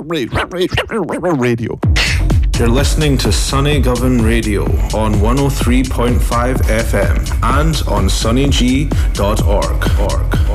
Radio. You're listening to Sunny Govan Radio on 103.5 FM and on sunnyg.org.